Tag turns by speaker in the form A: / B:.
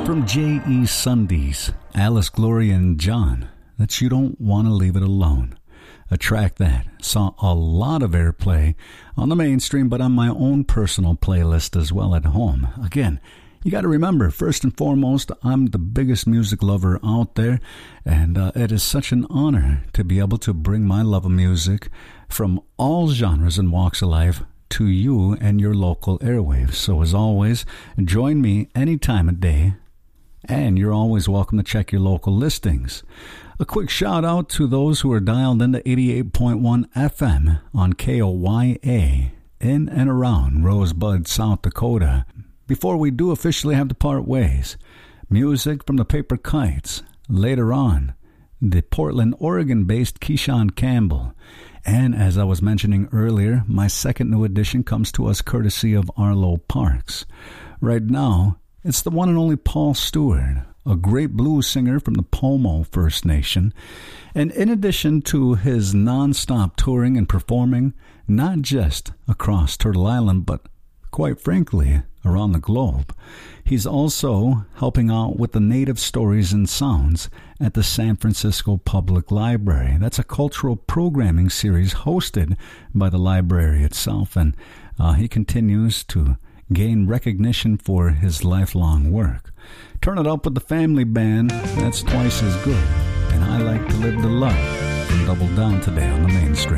A: From J.E. Sundays, Alice, Gloria, and John, that's You Don't Want to Leave It Alone. A track that saw a lot of airplay on the mainstream, but on my own personal playlist as well at home. Again, you got to remember, first and foremost, I'm the biggest music lover out there, and it is such an honor to be able to bring my love of music from all genres and walks of life to you and your local airwaves. So as always, join me any time of day, and you're always welcome to check your local listings. A quick shout out to those who are dialed into 88.1 FM on KOYA in and around Rosebud, South Dakota. Before we do officially have to part ways, music from the Paper Kites. Later on, the Portland, Oregon-based Keyshawn Campbell. And as I was mentioning earlier, my second new addition comes to us courtesy of Arlo Parks. Right now, it's the one and only Paul Stewart, a great blues singer from the Pomo First Nation. And in addition to his non-stop touring and performing, not just across Turtle Island, but quite frankly, around the globe, he's also helping out with the Native Stories and Sounds at the San Francisco Public Library. That's a cultural programming series hosted by the library itself, and he continues to gain recognition for his lifelong work. Turn it up with the family band, that's twice as good. And I Like to Live the Love from Double Down today on the mainstream.